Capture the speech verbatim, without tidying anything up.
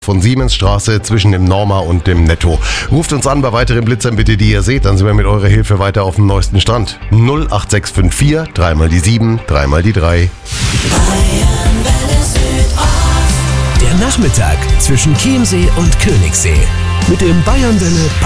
von Siemensstraße zwischen dem Norma und dem Netto. Ruft uns an bei weiteren Blitzern bitte, die ihr seht, dann sind wir mit eurer Hilfe weiter auf dem neuesten Stand. null acht sechs fünf vier, dreimal die sieben, dreimal die drei. Der Nachmittag zwischen Chiemsee und Königssee mit dem Bayernwelle